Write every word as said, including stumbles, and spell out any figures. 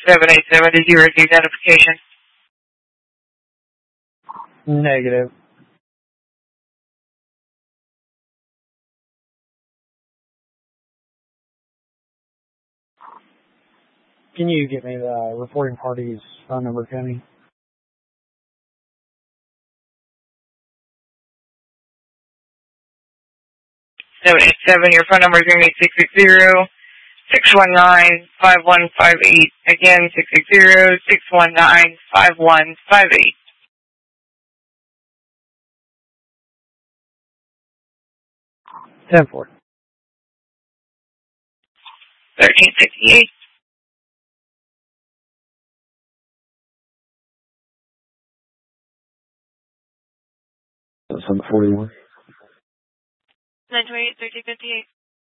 seven eight seven, did you receive notification? Negative. Can you get me the reporting party's phone number, Kenny? seven eight seven, your phone number is going to be six six zero, six one nine, five one five eight. Again, six six zero, six one nine, five one five eight. ten four. thirteen fifty-eight. That's on the forty-one. nine twenty-eight, thirteen fifty-eight.